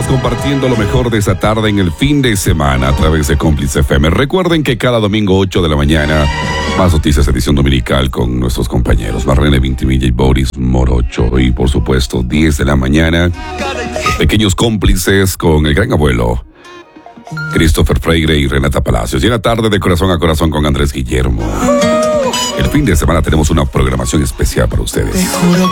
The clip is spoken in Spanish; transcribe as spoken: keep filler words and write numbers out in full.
estamos compartiendo lo mejor de esta tarde en el fin de semana a través de Cómplice F M. Recuerden que cada domingo ocho de la mañana, Más Noticias edición dominical con nuestros compañeros Marlene Vintimilla y Boris Morocho. Y por supuesto, diez de la mañana, Pequeños Cómplices con el gran abuelo Christopher Freire y Renata Palacios. Y en la tarde, de Corazón a Corazón con Andrés Guillermo. El fin de semana tenemos una programación especial para ustedes. Te juro